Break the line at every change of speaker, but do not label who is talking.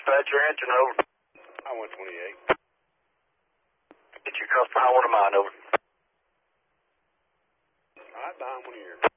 Dispatcher engine, over.
I-128.
Get your customer, I want a mine, over.
All right, behind one of yours.